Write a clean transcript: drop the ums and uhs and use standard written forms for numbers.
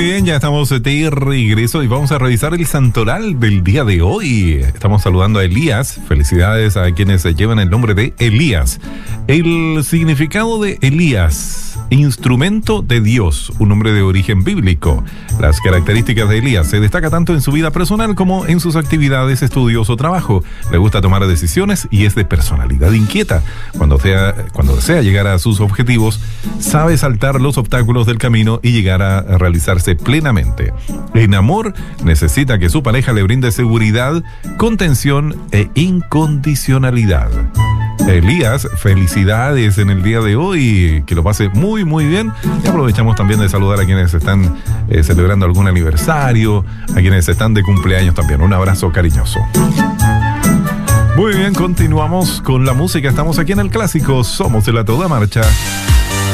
bien, ya estamos de regreso y vamos a revisar el santoral del día de hoy. Estamos saludando a Elías. Felicidades a quienes llevan el nombre de Elías. El significado de Elías: instrumento de Dios, un nombre de origen bíblico. Las características de Elías: se destaca tanto en su vida personal como en sus actividades, estudios o trabajo. Le gusta tomar decisiones y es de personalidad inquieta. Cuando desea llegar a sus objetivos, sabe saltar los obstáculos del camino y llegar a realizarse plenamente. En amor, necesita que su pareja le brinde seguridad, contención e incondicionalidad. Elías, felicidades en el día de hoy, que lo pase muy muy bien, y aprovechamos también de saludar a quienes están celebrando algún aniversario, a quienes están de cumpleaños también. Un abrazo cariñoso. Muy bien, continuamos con la música. Estamos aquí en el clásico Somos de la Toda Marcha.